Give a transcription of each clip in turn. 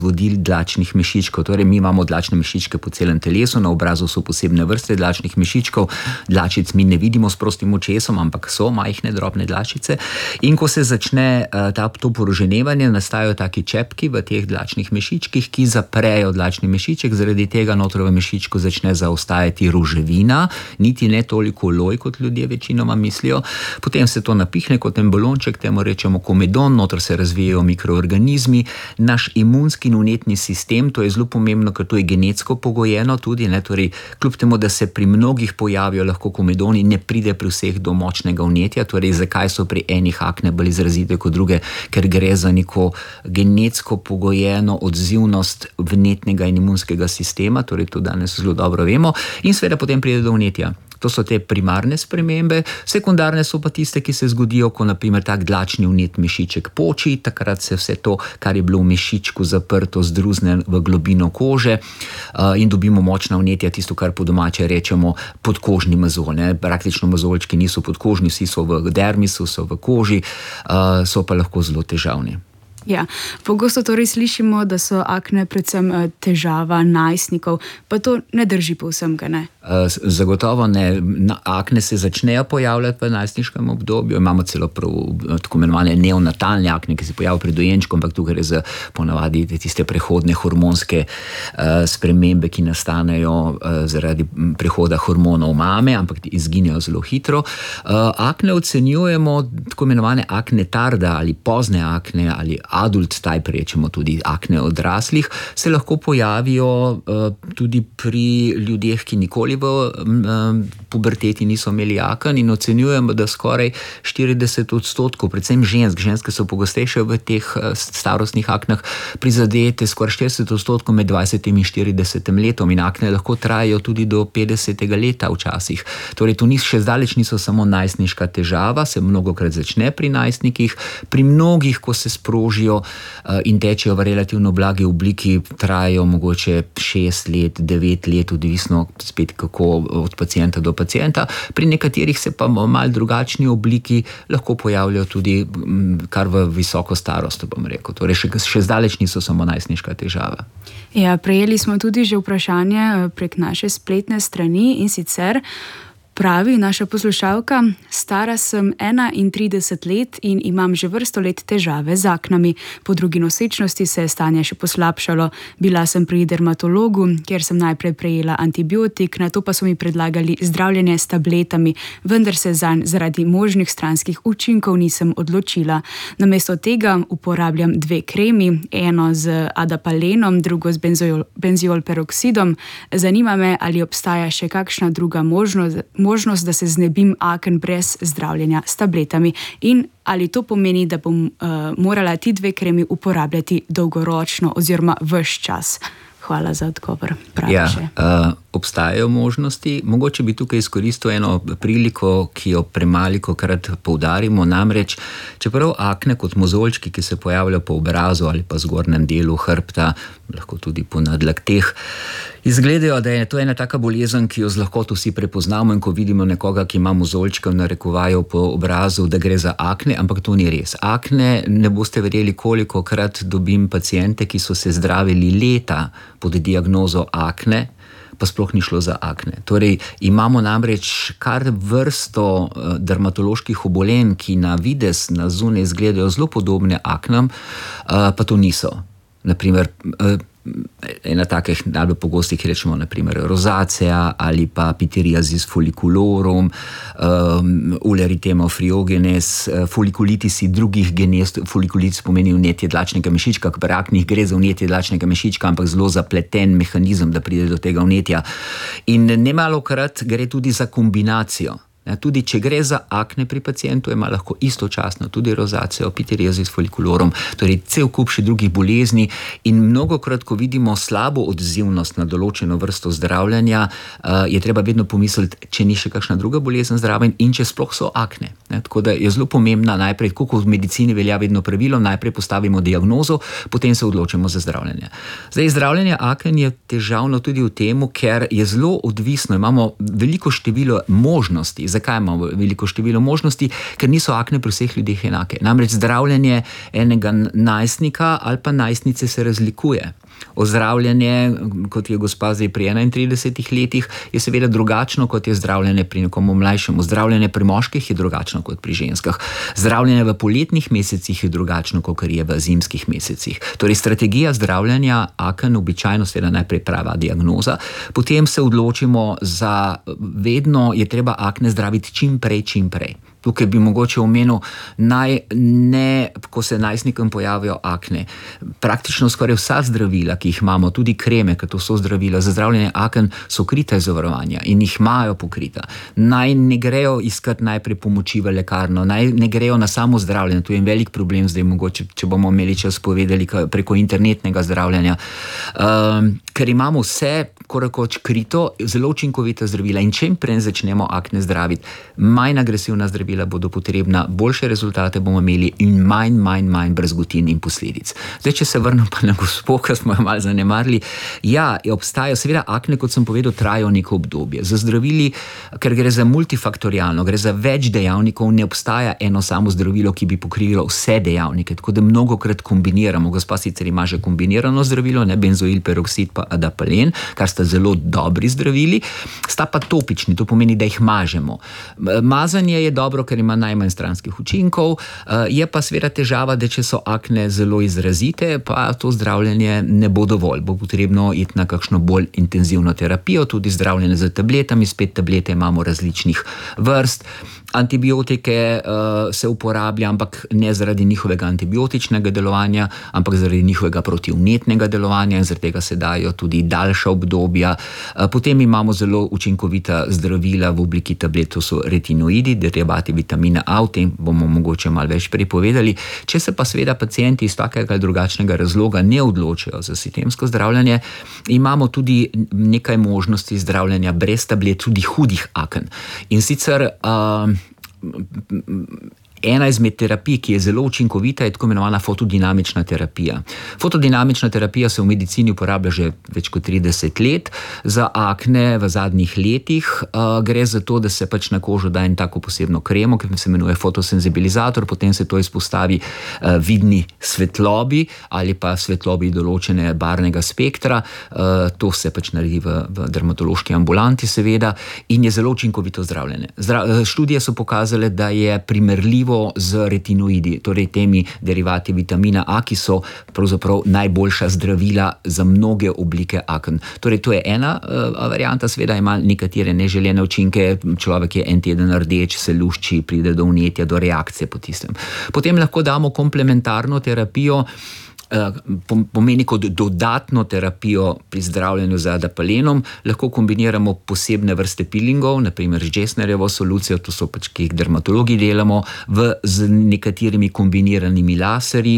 vodil dlačnih mišičkov. Torej, mi imamo dlačne mišičke po celem telesu, na obrazu so posebne vrste dlačnih mišičkov. Dlačic mi ne vidimo s prostim očesom, ampak so majhne, drobne dlačice. In ko se začne to poroženevanje, nastajajo taki čepki v teh dlačnih mišičkih, ki zaprejo dlačni mišiček, zaradi tega noter v mišičku začne zaostajati ruževina, niti ne toliko loj, kot ljudje večinoma mislijo. Potem se to napihne kot en balonček, temu rečemo komedon, noter se razvijajo mikroorganizmi. Naš imunski in vnetni sistem, to je zelo pomembno, ker to je genetsko pogojeno tudi, torej, kljub temu, da se pri mnogih pojavijo lahko komedoni, ne pride pri vseh do močnega vnetja. Torej, zakaj so pri enih akne bolj izrazite kot druge? Ker gre za neko genetsko pogojeno odzivnost vnetnega in imunskega sistema, torej to danes zelo dobro vemo, in seveda potem pride do vnetja. To so te primarne spremembe, sekundarne so pa tiste, ki se zgodijo, ko naprimer tak dlačni vnet mišiček poči, takrat se vse to, kar je bilo v mišičku zaprto, zdruzne v globino kože in dobimo močna vnetja, tisto, kar po domače rečemo podkožni mozolj. Praktično mozolčki niso podkožni, vsi so v dermisu, so v koži, so pa lahko zelo težavni. Ja, pogosto torej slišimo, da so akne predvsem težava najstnikov, pa to ne drži povsem, ga ne? Zagotovo ne. Akne se začnejo pojavljati v najstniškem obdobju, imamo celo tako imenovane neonatalne akne, ki se pojavljajo pri dojenčku, ampak tukaj gre za ponavadi tiste prehodne hormonske spremembe, ki nastanejo zaradi prehoda hormonov mame, ampak izginejo zelo hitro. Akne ocenjujemo, tako imenovane akne tarda ali pozne akne ali adult type, rečemo tudi akne odraslih, se lahko pojavijo tudi pri ljudeh, ki nikoli v puberteti niso imeli aken, in ocenjujemo, da skoraj 40%, predvsem ženske so pogostejše v teh starostnih aknah, prizadete skoraj 40% med 20 in 40 letom, in akne lahko trajajo tudi do 50. leta včasih. Torej, to še zdaleč niso samo najstniška težava, se mnogokrat začne pri najstnikih, pri mnogih, ko se sprožijo in tečejo v relativno blagi obliki, trajajo mogoče 6 let, 9 let, odvisno spet kako od pacienta do pacienta. Pri nekaterih se pa malo drugačni obliki lahko pojavljajo tudi kar v visoko starost, bom rekel. Torej, še zdaleč niso samo najstniška težava. Ja, prejeli smo tudi že vprašanje prek naše spletne strani, in sicer pravi naša poslušalka: stara sem 31 let in imam že vrsto let težave z aknami. Po drugi nosečnosti se je stanje še poslabšalo. Bila sem pri dermatologu, kjer sem najprej prejela antibiotik, nato pa so mi predlagali zdravljenje s tabletami, vendar se zanj zaradi možnih stranskih učinkov nisem odločila. Namesto tega uporabljam 2 kremi, eno z adapalenom, drugo z benziolperoksidom. Zanima me, ali obstaja še kakšna druga možnost, da se znebim aken brez zdravljenja s tabletami, in ali to pomeni, da bom morala ti 2 kremi uporabljati dolgoročno oziroma ves čas. Hvala za odgovor. Obstajajo možnosti. Mogoče bi tukaj izkoristil eno priliko, ki jo premalikokrat poudarimo, namreč, čeprav akne kot mozoljčki, ki se pojavljajo po obrazu ali pa zgornjem delu hrbta, lahko tudi po nadlakteh, izgledajo, da je to ena taka bolezen, ki jo z lahkoto vsi prepoznamo, in ko vidimo nekoga, ki ima mozoljčke v narekovaju po obrazu, da gre za akne, ampak to ni res. Akne, ne boste verjeli, kolikokrat dobim paciente, ki so se zdravili leta pod diagnozo akne, pa sploh ni šlo za akne. Torej, imamo namreč kar vrsto dermatoloških obolenj, ki na videz, na zunaj izgledajo zelo podobne aknam, pa to niso. Naprimer, ena takih najbolj pogostih rečemo naprimer rozacea ali pa pityriasis folliculorum, uleritema friogenes, folikulitis drugih genez. Folikulitis pomeni vnetje dlačnega mišička, pri aknih gre za vnetje dlačnega mišička, ampak zelo zapleten mehanizem, da pride do tega vnetja. In nemalokrat gre tudi za kombinacijo. Tudi če gre za akne pri pacientu, ima lahko istočasno tudi rozaceo, pityriasis folliculorum, torej cel kup še drugih bolezni, in mnogokrat, ko vidimo slabo odzivnost na določeno vrsto zdravljenja, je treba vedno pomisliti, če ni še kakšna druga bolezen zraven in če sploh so akne. Tako da je zelo pomembna najprej, kot v medicini velja vedno pravilo, najprej postavimo diagnozo, potem se odločimo za zdravljenje. Zdaj, zdravljenje aken je težavno tudi v tem, ker je zelo odvisno, imamo veliko število možnosti. Zakaj imamo veliko število možnosti? Ker niso akne pri vseh ljudeh enake. Namreč zdravljenje enega najstnika ali pa najstnice se razlikuje. Ozdravljanje, kot je gospa zdaj pri 31 letih, je seveda drugačno, kot je zdravljenje pri nekomu mlajšemu. Zdravljenje pri moških je drugačno kot pri ženskah. Zdravljenje v poletnih mesecih je drugačno, kot je v zimskih mesecih. Torej, strategija zdravljenja aken običajno seveda najprej prava diagnoza, potem se odločimo za vedno je treba akne zdraviti čim prej. Tukaj bi mogoče omenil, ko se najstnikom pojavijo akne. Praktično skoraj vsa zdravila, ki jih imamo, tudi kreme, ker to so zdravila za zdravljenje aken, so krita iz zavarovanja in jih imajo pokrita. Naj ne grejo iskat najprej pomoči v lekarno, naj ne grejo na samo zdravljenje. To je velik problem zdaj, mogoče, če bomo imeli čas povedali preko internetnega zdravljenja. Ker imamo vse korakoč krito, zelo učinkovita zdravila in čim prej začnemo akne zdraviti, manj agresivna zdravila bodo potrebna, boljše rezultate bomo imeli in manj brazgotin in posledic. Zdaj, če se vrnem pa na gospo, ki smo jo malo zanemarili, ja, obstajajo, seveda akne, kot sem povedal, trajajo neko obdobje. Za zdravili, ker gre za multifaktorialno, gre za več dejavnikov, ne obstaja eno samo zdravilo, ki bi pokrilo vse dejavnike, tako da mnogokrat kombiniramo. Gospa sicer ima že kombinirano zdravilo, benzoil peroksid pa adapalen, kar sta zelo dobri zdravili, sta pa topični, to pomeni, da jih mažemo. Mazanje je dobro, ker ima najmanj stranskih učinkov, je pa seveda težava, da če so akne zelo izrazite, pa to zdravljenje ne bo dovolj, bo potrebno iti na kakšno bolj intenzivno terapijo, tudi zdravljenje z tabletami, spet tablete imamo različnih vrst. Antibiotike se uporablja, ampak ne zaradi njihovega antibiotičnega delovanja, ampak zaradi njihovega protivnetnega delovanja in zaradi tega se dajo tudi daljša obdobja. Potem imamo zelo učinkovita zdravila v obliki tablet, to so retinoidi, derivati vitamina A, o tem bomo mogoče malo več prepovedali. Če se pa seveda pacienti iz takega ali drugačnega razloga ne odločajo za sistemsko zdravljenje, imamo tudi nekaj možnosti zdravljenja brez tablet, tudi hudih aken. In sicer ena izmed terapij, ki je zelo učinkovita, je tako imenovana fotodinamična terapija. Fotodinamična terapija se v medicini uporablja že več kot 30 let. Za akne v zadnjih letih gre za to, da se pač na kožo da en tako posebno kremo, ki se imenuje fotosenzibilizator, potem se to izpostavi vidni svetlobi ali pa svetlobi določene barvnega spektra. To se pač naredi v dermatološki ambulanti seveda in je zelo učinkovito zdravljenje. Študije so pokazale, da je primerljivo z retinoidi, torej temi derivati vitamina A, ki so pravzaprav najboljša zdravila za mnoge oblike aken. Torej, to je ena varianta, seveda ima nekatere neželene učinke, človek je en teden rdeč, se lušči, pride do vnetja, do reakcije po tistem. Potem lahko damo komplementarno terapijo, pomeni kot dodatno terapijo pri zdravljenju z adapalenom, lahko kombiniramo posebne vrste pilingov, naprimer z Gessnerjevo solucijo, to so pač, ki jih dermatologi delamo, z nekaterimi kombiniranimi laserji,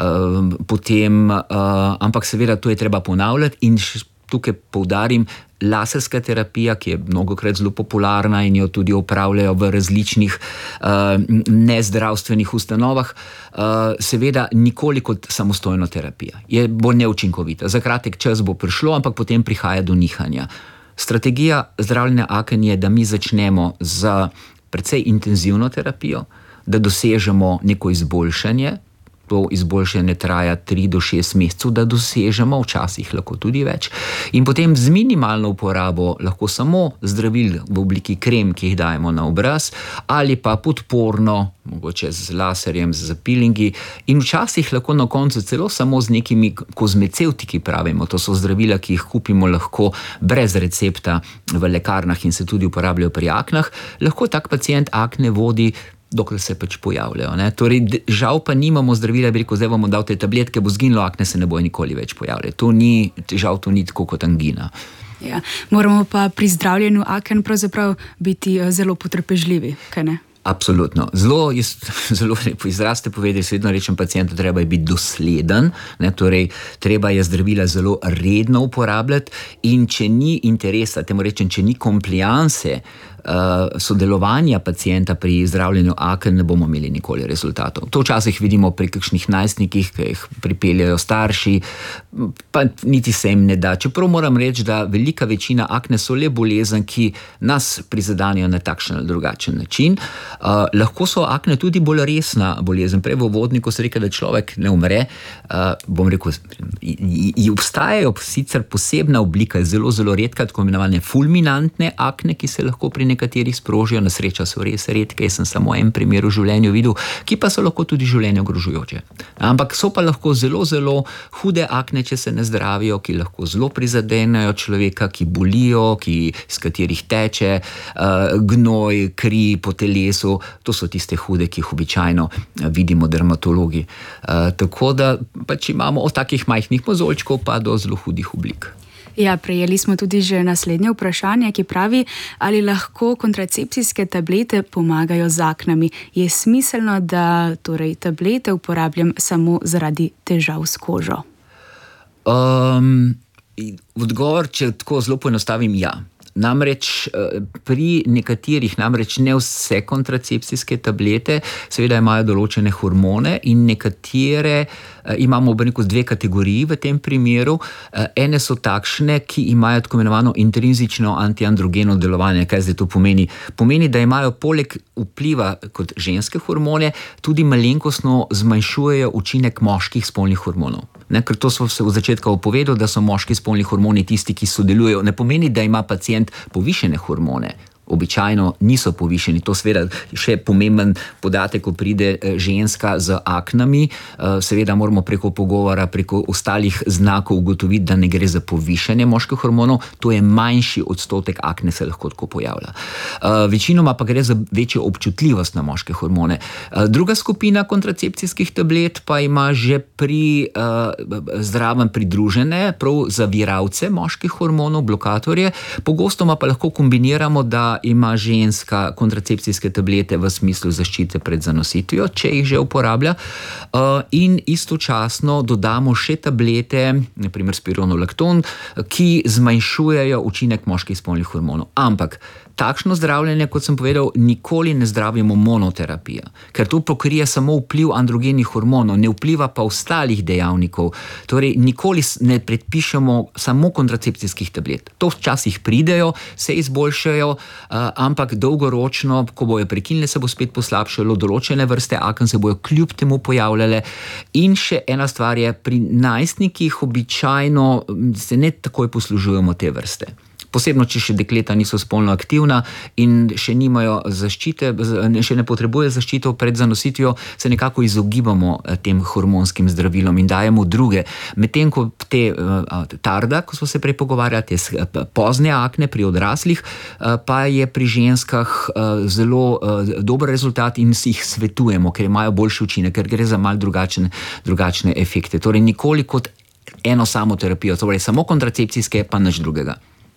ampak seveda to je treba ponavljati in tukaj poudarim, laserska terapija, ki je mnogokrat zelo popularna in jo tudi opravljajo v različnih nezdravstvenih ustanovah, seveda nikoli kot samostojna terapija. Bo neučinkovita. Za kratek čas bo prišlo, ampak potem prihaja do nihanja. Strategija zdravljenja aken je, da mi začnemo z precej intenzivno terapijo, da dosežemo neko izboljšanje. To izboljšanje traja 3 do 6 mesecev, da dosežemo, včasih lahko tudi več. In potem z minimalno uporabo lahko samo zdravil v obliki krem, ki jih dajemo na obraz, ali pa podporno, mogoče z laserjem, z pilingi, in včasih lahko na koncu celo samo z nekimi kozmecevtiki pravimo. To so zdravila, ki jih kupimo lahko brez recepta v lekarnah in se tudi uporabljajo pri aknah. Lahko tak pacient akne vodi, dokler se pač pojavljajo. Torej, žal pa nimamo zdravila, bi rekel, zdaj bomo dal te tabletke, bo zginilo, akne se ne bojo nikoli več pojavljati. Žal to ni tako kot angina. Ja, moramo pa pri zdravljenju aken pravzaprav biti zelo potrpežljivi, kaj ne? Absolutno. Zelo lepo izraz ste povedali, vedno rečem pacientu, treba je biti dosleden, torej treba je zdravila zelo redno uporabljati in če ni interesa, temu rečem, če ni komplianse sodelovanja pacienta pri zdravljenju aken ne bomo imeli nikoli rezultatov. To včasih vidimo pri kakšnih najstnikih, ki jih pripeljajo starši, pa niti se jim ne da. Čeprav moram reči, da velika večina akne so le bolezen, ki nas prizadenejo na takšen ali drugačen način. Lahko so akne tudi bolj resna bolezen. Prej v uvodniku se reče, da človek ne umre. Bom rekel, obstajajo sicer posebna oblika, zelo, zelo redka, tako imenovane fulminantne akne, ki se lahko pri nekaterih sprožijo. Na srečo so res redke, jaz sem samo en primer v življenju videl, ki pa so lahko tudi življenje ogrožujoče. Ampak so pa lahko zelo, zelo hude akne, če se ne zdravijo, ki lahko zelo prizadenejo človeka, ki bolijo, iz katerih teče gnoj, kri po telesu. To so tiste hude, ki jih običajno vidimo dermatologi. Tako da pač imamo od takih majhnih mozoljčkov pa do zelo hudih oblik. Ja, prejeli smo tudi že naslednje vprašanje, ki pravi, ali lahko kontracepcijske tablete pomagajo z aknami. Je smiselno, da torej tablete uporabljam samo zaradi težav s kožo? Odgovor, če tako zelo poenostavim, ja. Namreč pri nekaterih, ne vse kontracepcijske tablete, seveda imajo določene hormone in nekatere imamo dve kategoriji v tem primeru. Ene so takšne, ki imajo tako imenovano intrinzično antiandrogeno delovanje. Kaj zdaj to pomeni? Pomeni, da imajo poleg vpliva kot ženske hormone tudi malenkostno zmanjšujejo učinek moških spolnih hormonov. Ker to so se v začetku povedal, da so moški spolni hormoni tisti, ki sodelujejo. Ne pomeni, da ima pacient povišene hormone. Običajno niso povišeni. To seveda še pomemben podatek, ko pride ženska z aknami. Seveda moramo preko pogovora, preko ostalih znakov ugotoviti, da ne gre za povišanje moških hormonov. To je manjši odstotek akne se lahko tako pojavlja. Večinoma pa gre za večjo občutljivost na moške hormone. Druga skupina kontracepcijskih tablet pa ima že zraven pridružene prav zaviralce moških hormonov, blokatorje. Pogostoma pa lahko kombiniramo, da ima ženska kontracepcijske tablete v smislu zaščite pred zanositvijo, če jih že uporablja, in istočasno dodamo še tablete, na primer spironolakton, ki zmanjšujejo učinek moških spolnih hormonov. Ampak takšno zdravljenje, kot sem povedal, nikoli ne zdravimo monoterapija, ker to pokrije samo vpliv androgenih hormonov, ne vpliva pa ostalih dejavnikov. Torej, nikoli ne predpišemo samo kontracepcijskih tablet. To včasih pridejo, se izboljšajo, ampak dolgoročno, ko bojo prekinile, se bo spet poslabšalo, določene vrste aken se bojo kljub temu pojavljale. In še ena stvar je, pri najstnikih običajno se ne takoj poslužujemo te vrste. Posebno, če še dekleta niso spolno aktivna in še nimajo zaščite, še ne potrebujejo zaščito pred zanositvijo, se nekako izogibamo tem hormonskim zdravilom in dajemo druge. Medtem ko te tarda, ko smo se prej pogovarjali, te pozne akne pri odraslih, pa je pri ženskah zelo dober rezultat in si jih svetujemo, ker imajo boljši učinek, ker gre za malo drugačne efekte. Torej, nikoli kot eno samo terapijo, torej samo kontracepcijske, pa nič drugega.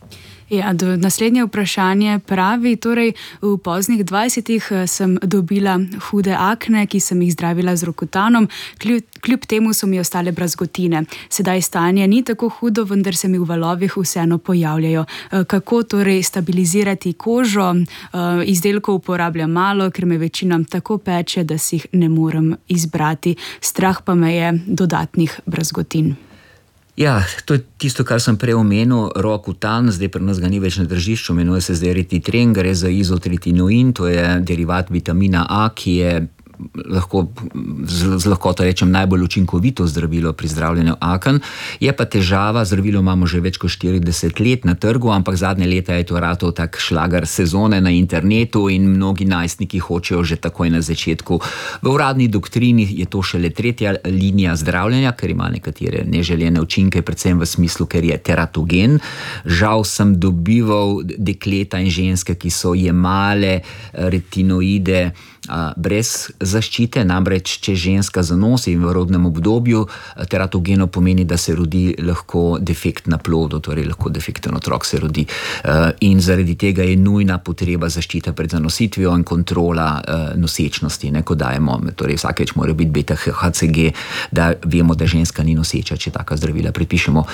Ja, naslednje vprašanje pravi, torej v poznih 20-ih sem dobila hude akne, ki sem jih zdravila z Rokotanom, kljub temu so mi ostale brazgotine. Sedaj stanje ni tako hudo, vendar se mi v valovih vseeno pojavljajo. Kako torej stabilizirati kožo? Izdelkov uporabljam malo, ker me večina tako peče, da si jih ne morem izbrati. Strah pa me je dodatnih brazgotin. Ja, to je tisto, kar sem prej omenil, Rokotan, zdaj pri nas ga ni več na tržišču, imenuje se zdaj retitren, gre za izotretinoin, to je derivat vitamina A, ki je lahko z lahkoto rečem najbolj učinkovito zdravilo pri zdravljenju aken. Je pa težava, zdravilo imamo že več kot 40 let na trgu, ampak zadnje leta je to ratov tak šlager sezone na internetu in mnogi najstniki hočejo že takoj na začetku. V uradni doktrini je to šele tretja linija zdravljenja, ker ima nekatere neželjene učinke, predvsem v smislu, ker je teratogen. Žal sem dobival dekleta in ženske, ki so jemale retinoide brez zaščite, namreč če ženska zanosi v rodnem obdobju, teratogeno pomeni, da se rodi lahko defekt na plodu, torej lahko defekten otrok se rodi. In zaradi tega je nujna potreba zaščita pred zanositvijo in kontrola nosečnosti, ko dajemo, torej vsakeč mora biti beta-HCG, da vemo, da ženska ni noseča, če taka zdravila predpišemo.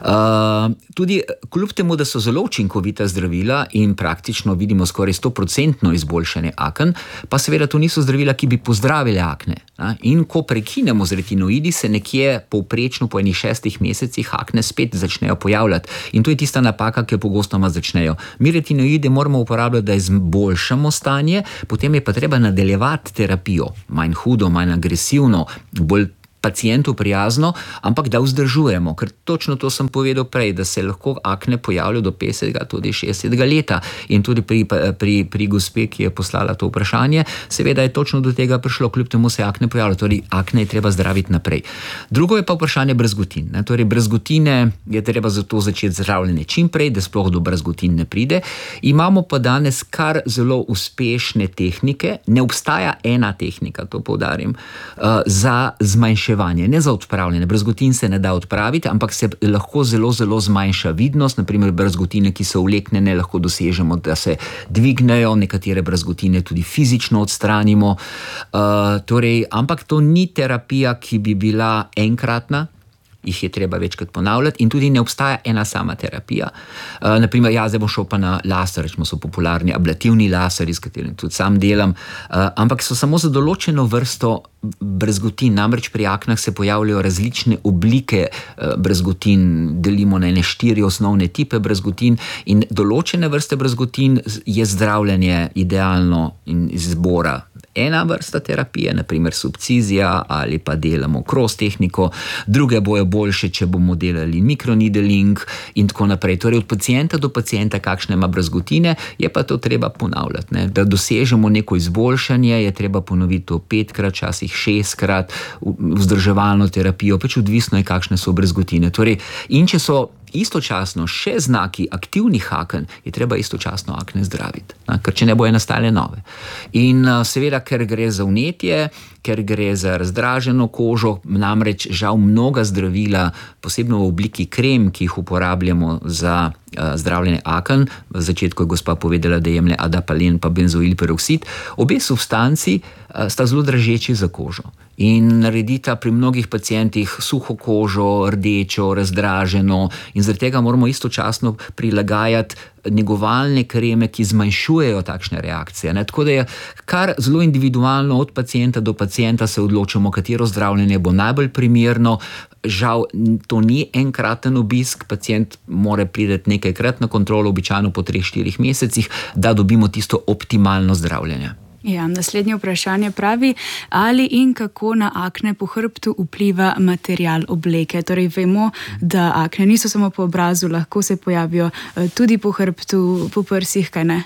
Tudi kljub temu, da so zelo učinkovita zdravila in praktično vidimo skoraj 100% izboljšanje aken, pa seveda to niso zdravila, ki bi pozdravili akne. In ko prekinemo z retinoidi, se nekje povprečno po enih 6 mesecih akne spet začnejo pojavljati. In to je tista napaka, ki jo pogostoma začnejo. Mi retinoide moramo uporabljati, da izboljšamo stanje, potem je pa treba nadaljevati terapijo, manj hudo, manj agresivno, bolj pacientu prijazno, ampak da vzdržujemo, ker točno to sem povedal prej, da se lahko akne pojavljajo do 50, tudi 60 leta. In tudi pri gospe, ki je poslala to vprašanje, seveda je točno do tega prišlo, kljub temu se akne pojavljajo, torej akne je treba zdraviti naprej. Drugo je pa vprašanje brazgotin. Torej brazgotine je treba zato začeti zdravljenje čim prej, da sploh do brazgotin ne pride. Imamo pa danes kar zelo uspešne tehnike, ne obstaja ena tehnika, to poudarim, za zmanjševanje, ne za odpravljanje. Brazgotin se ne da odpraviti, ampak se lahko zelo, zelo zmanjša vidnost. Naprimer, brazgotine, ki so vleknjene, lahko dosežemo, da se dvignejo, nekatere brazgotine tudi fizično odstranimo. Ampak to ni terapija, ki bi bila enkratna, jih je treba večkrat ponavljati in tudi ne obstaja ena sama terapija. Naprimer, zdaj bom šel pa na laser, rečemo so popularni ablativni laseri, s katerim tudi sam delam, ampak so samo za določeno vrsto brazgotin, namreč pri aknah se pojavljajo različne oblike brazgotin, delimo na 4 osnovne tipe brazgotin in določene vrste brazgotin je zdravljenje idealno in izbora. Ena vrsta terapije, naprimer subcizija ali pa delamo cross tehniko, druge bojo boljše, če bomo delali mikroneedling in tako naprej. Torej od pacienta do pacienta, kakšne ima brazgotine, je pa to treba ponavljati. Da dosežemo neko izboljšanje, je treba ponoviti to 5-krat, časih 6-krat, vzdrževalno terapijo, pač odvisno je, kakšne so brazgotine. Torej, in če so istočasno še znaki aktivnih aken, je treba istočasno akne zdraviti, ker če ne bojo nastale nove. In seveda, ker gre za vnetje, ker gre za razdraženo kožo, namreč žal mnoga zdravila, posebno v obliki krem, ki jih uporabljamo za zdravljenje aken, v začetku je gospa povedala, da jemlje adapalen pa benzoil peroksid, obe substanci sta zelo dražeči za kožo in naredita pri mnogih pacientih suho kožo, rdečo, razdraženo in zaradi tega moramo istočasno prilagajati negovalne kreme, ki zmanjšujejo takšne reakcije. Tako da je kar zelo individualno od pacienta do pacienta se odločamo, katero zdravljenje bo najbolj primerno. Žal, to ni enkraten obisk, pacient mora priti nekajkrat na kontrolo, običajno po 3-4 mesecih, da dobimo tisto optimalno zdravljenje. Naslednje vprašanje pravi, ali in kako na akne po hrbtu vpliva material obleke. Torej vemo, da akne niso samo po obrazu, lahko se pojavijo tudi po hrbtu, po prsih, kaj ne?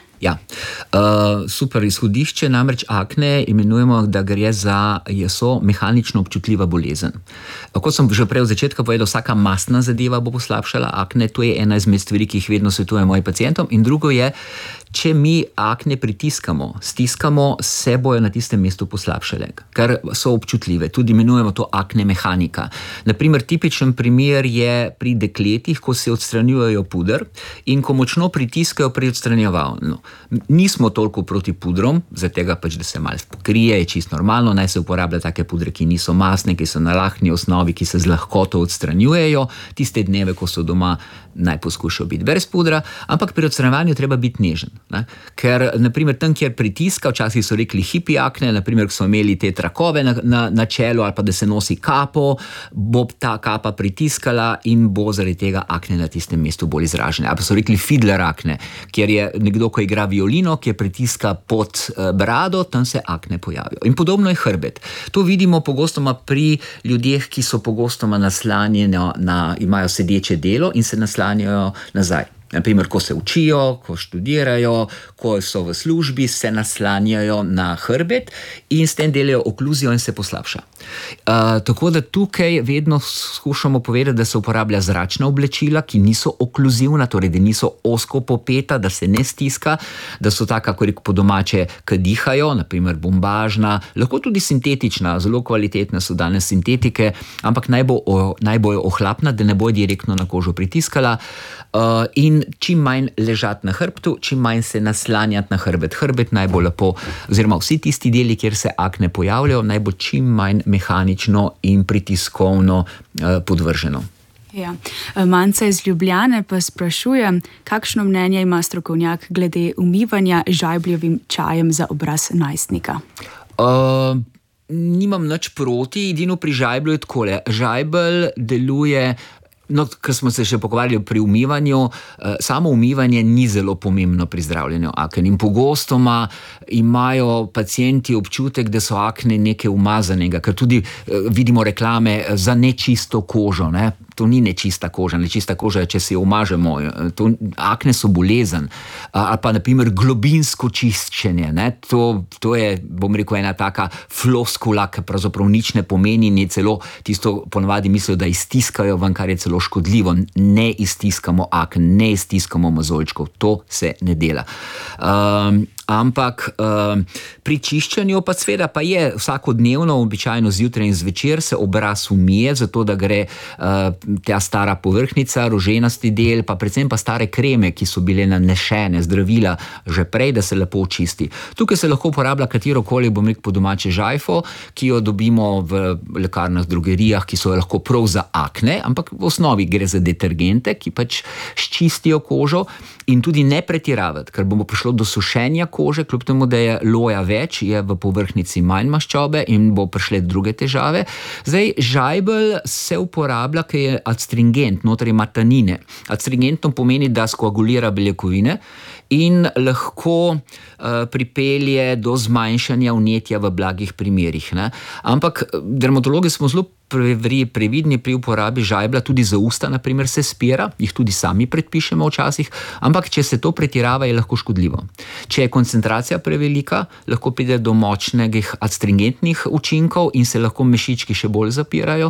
Super izhodišče, namreč akne imenujemo, da so mehanično občutljiva bolezen. Kot sem že prej v začetku povedal, vsaka mastna zadeva bo poslabšala akne, to je ena izmed stvari, ki jih vedno svetujem mojim pacientom. In drugo je, če mi akne pritiskamo, stiskamo, se bojo na tistem mestu poslabšale, ker so občutljive. Tudi imenujemo to akne mehanika. Naprimer, tipičen primer je pri dekletih, ko se odstranjujejo puder in ko močno pritiskajo pri odstranjevalnu. Nismo toliko proti pudrom, zaradi tega pač, da se malo pokrije, je čisto normalno, naj se uporablja take pudre, ki niso mastne, ki so na lahni osnovi, ki se z lahkoto odstranjujejo, tiste dneve, ko so doma, naj poskušajo biti brez pudra, ampak pri odstranjevanju treba biti nežen. Ker, naprimer, tam, kjer pritiska, včasih so rekli hipi akne, naprimer, ko so imeli te trakove na čelu ali pa da se nosi kapo, bo ta kapa pritiskala in bo zaradi tega akne na tistem mestu bolj izražene. Ali pa so rekli fiddler akne, kjer je nekdo, ko igra violino, ki pritiska pod brado, tam se akne pojavijo. In podobno je hrbet. To vidimo pogostoma pri ljudeh, ki so pogostoma naslanjeni imajo sedeče delo in se naslanjajo nazaj. Naprimer, ko se učijo, ko študirajo, ko so v službi, se naslanjajo na hrbet in s tem delajo okluzijo in se poslabša. Tako da tukaj vedno skušamo povedati, da se uporablja zračna oblečila, ki niso okluzivna, torej da niso ozko popeta, da se ne stiska, da so taka, kako po domače, ki dihajo, naprimer bombažna, lahko tudi sintetična, zelo kvalitetne so danes sintetike, ampak naj bojo ohlapna, da ne bojo direktno na kožo pritiskala, in čim manj ležati na hrbtu, čim manj se naslanjati na hrbet. Hrbet naj bo lepo, oziroma vsi tisti deli, kjer se akne pojavljajo, naj bo čim manj mehanično in pritiskovno podvrženo. Ja. Manca iz Ljubljane pa sprašuje, kakšno mnenje ima strokovnjak glede umivanja žajbljevim čajem za obraz najstnika? Nimam nič proti, edino pri žajblju je takole. Žajbelj deluje. No, ker smo se še pogovarjali pri umivanju, samo umivanje ni zelo pomembno pri zdravljenju aken in pogostoma imajo pacienti občutek, da so akne nekaj umazanega, ker tudi vidimo reklame za nečisto kožo, ne? To ni nečista koža, nečista koža je, če se jo umažemo, akne so bolezen, ali pa naprimer globinsko čiščenje, ne? To je, bom rekel, ena taka floskula, ki pravzaprav nič ne pomeni, in je celo tisto ponavadi mislijo, da iztiskajo ven, kar je celo škodljivo. Ne iztiskamo aken, ne iztiskamo mozolčkov, to se ne dela. Ampak pri čiščenju pa seveda pa je vsakodnevno, običajno zjutraj in zvečer se obraz umije, zato da gre ta stara povrhnjica, roženasti del, pa predvsem pa stare kreme, ki so bile nanešene, zdravila že prej, da se lepo očisti. Tukaj se lahko uporablja katerokoli, bom rekel po domače, žajfo, ki jo dobimo v lekarnah, drogerijah, ki so lahko prav za akne, ampak v osnovi gre za detergente, ki pač ščistijo kožo, in tudi ne pretiravati, ker bomo prišlo do sušenja kože, kljub temu, da je loja več, je v povrhnjici manj maščobe in bo prišle druge težave. Zdaj, žajbelj se uporablja, ker je adstringent, noter ima tanine. Adstringentno pomeni, da skoagulira beljakovine in lahko pripelje do zmanjšanja vnetja v blagih primerih, ne? Ampak dermatologi smo zelo previdni pri uporabi žajblja, tudi za usta, naprimer, se spira, jih tudi sami predpišemo včasih, ampak če se to pretirava, je lahko škodljivo. Če je koncentracija prevelika, lahko pride do močnih adstringentnih učinkov in se lahko mešički še bolj zapirajo.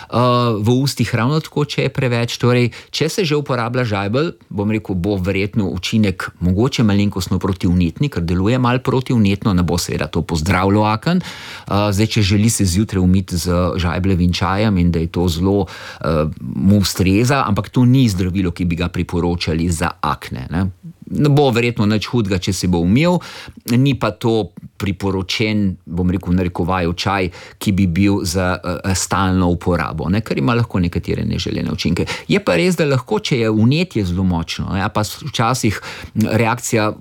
V ustih ravno tako, če je preveč. Torej, če se že uporablja žajbelj, bom rekel, bo verjetno učinek mogoče malenkostno protivnetni, ker deluje malo protivnetno, ne bo seveda to pozdravilo aken. Zdaj, če želi se zjutraj umiti z žajbljevim čajem in da je to zelo mu ustreza, ampak to ni zdravilo, ki bi ga priporočali za akne, ne? Ne bo verjetno nič hudega, če se bo umil, ni pa to priporočen, bom rekel, narekovaju čaj, ki bi bil za stalno uporabo, ne? Ker ima lahko nekatere neželene učinke. Je pa res, da lahko, če je vnetje zelo močno, ja, pa včasih reakcija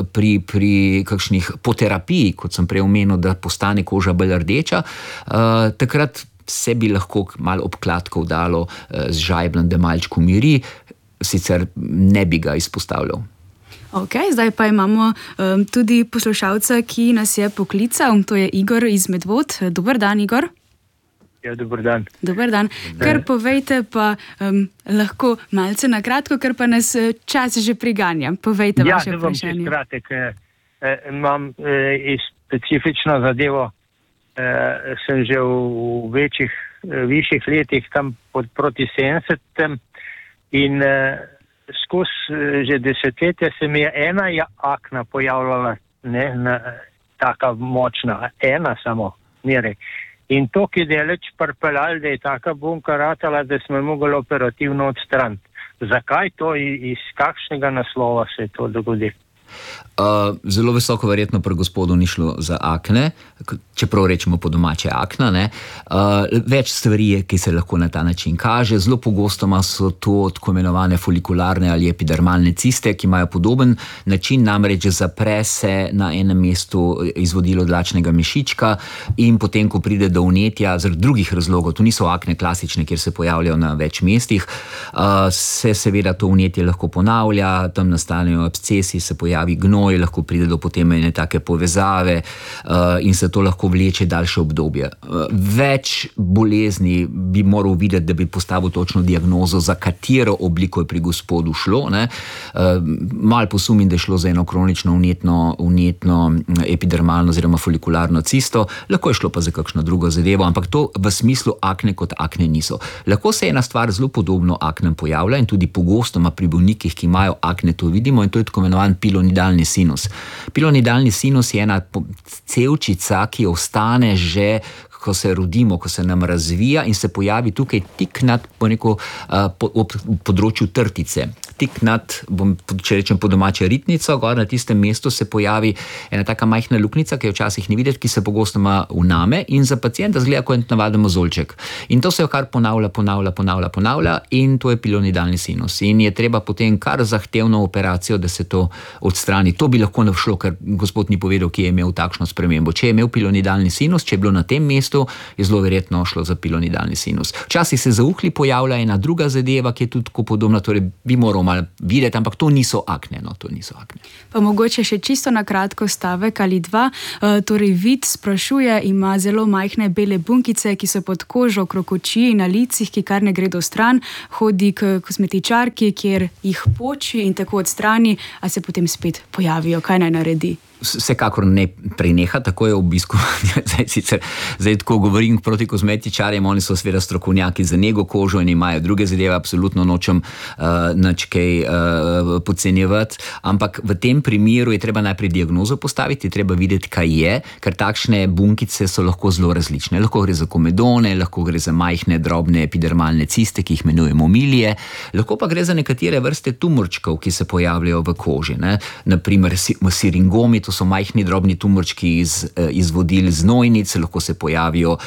pri kakšnih po terapiji, kot sem prej omenil, da postane koža bolj rdeča, takrat se bi lahko malo obkladkov dalo z žajbljem, da malčko miri, sicer ne bi ga izpostavljal. Ok, zdaj pa imamo tudi poslušalca, ki nas je poklical, to je Igor iz Medvod. Dober dan, Igor. Ja, dober dan. Dober dan. Kar povejte pa lahko malce na kratko, ker pa nas čas že priganja. Povejte vaše vprašanje. Ja, kratek. Imam specifično zadevo. Sem že v višjih letih, tam proti 70 in skozi že desetletja se mi je ena akna pojavljala, ne, taka močna, ena samo, nire. In to, ki je deleč pripeljal, da je taka bunka ratala, da smo mogli operativno odstraniti. Zakaj to, iz kakšnega naslova se to dogodi? Zelo visoko verjetno pri gospodu ni šlo za akne, čeprav rečemo po domače akna, ne. Več stvari je, ki se lahko na ta način kaže. Zelo pogostoma so to tako imenovane folikularne ali epidermalne ciste, ki imajo podoben način, namreč zapre se na enem mestu izvodilo dlačnega mešička in potem, ko pride do vnetja zaradi drugih razlogov, to niso akne klasične, kjer se pojavljajo na več mestih, se seveda to vnetje lahko ponavlja, tam nastanejo abscesi, se pojavi pojavi gnoj, lahko pride do potem ene take povezave in se to lahko vleče daljše obdobje. Več bolezni bi moral videti, da bi postavil točno diagnozo, za katero obliko je pri gospodu šlo. Malo posumim, da je šlo za eno kronično vnetno epidermalno oziroma folikularno cisto, lahko je šlo pa za kakšno drugo zadevo, ampak to v smislu akne kot akne niso. Lahko se ena stvar zelo podobno aknem pojavlja in tudi pogostoma pri bolnikih, ki imajo akne, to vidimo, in to je tako imenovan pilonidalni sinus. Pilonidalni sinus je ena cevčica, ki ostane že, ko se rodimo, ko se nam razvija in se pojavi tukaj tik nad področju trtice. Tik nad, če rečem po domače, ritnico, gor na tistem mestu se pojavi ena taka majhna luknjica, ki jo včasih ni videti, ki se pogostoma vname in za pacienta zgleda kot navaden mozolček. In to se jo kar ponavlja in to je pilonidalni sinus. In je treba potem kar zahtevno operacijo, da se to odstrani. To bi lahko šlo, ker gospod ni povedal, kje je imel takšno spremembo. Če je imel pilonidalni sinus, če je bilo na tem mestu, je zelo verjetno šlo za pilonidalni sinus. Včasih se za uhlji pojavlja ena druga zadeva, ki je tudi tako podobna, torej bi moral malo videti, ampak to niso akne. Pa mogoče še čisto na kratko stavek ali dva. Torej Vid sprašuje, ima zelo majhne bele bunkice, ki so pod kožo okrog oči in na licih, ki kar ne gredo stran, hodi k kozmetičarki, kjer jih poči in tako odstrani, a se potem spet pojavijo. Kaj naj naredi? Vsekakor ne preneha, tako je obiskovanje. Zdaj tako govorim proti kozmetičarjem, oni so seveda strokovnjaki za nego kožo in imajo druge zadeve, absolutno nočem nič kaj podcenjevati, ampak v tem primeru je treba najprej diagnozo postaviti, treba videti, kaj je, ker takšne bunkice so lahko zelo različne. Lahko gre za komedone, lahko gre za majhne, drobne epidermalne ciste, ki jih imenujemo milije, lahko pa gre za nekatere vrste tumorčkov, ki se pojavljajo v koži. Naprimer siringomi, to so majhni drobni tumorčki iz vodil znojnic, lahko se pojavijo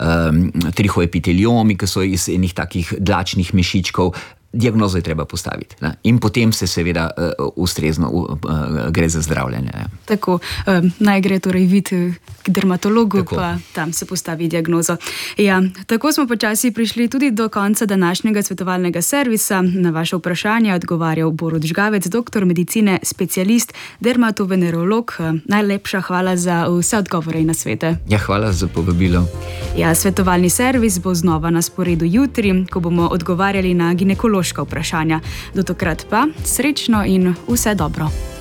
trihoepiteliomi, ki so iz enih takih dlačnih mešičkov. Diagnozo je treba postaviti. In potem se seveda ustrezno gre za zdravljenje. Tako, naj gre torej Vid k dermatologu, tako. Pa tam se postavi diagnozo. Ja, tako smo počasi prišli tudi do konca današnjega svetovalnega servisa. Na vaše vprašanje je odgovarjal Borut Žgavec, doktor medicine, specialist, dermatovenerolog. Najlepša hvala za vse odgovore in nasvete. Ja, hvala za povabilo. Ja, svetovalni servis bo znova na sporedu jutri, ko bomo odgovarjali na ginekološka vprašanja. Do takrat pa srečno in vse dobro.